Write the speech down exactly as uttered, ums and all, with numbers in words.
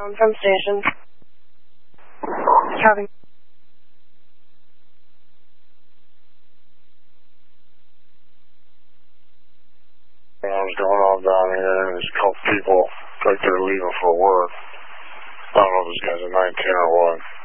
I'm from station. Copy. What's going on down here? There's a couple people like they're leaving for work. I don't know if this guy's a nine ten or what.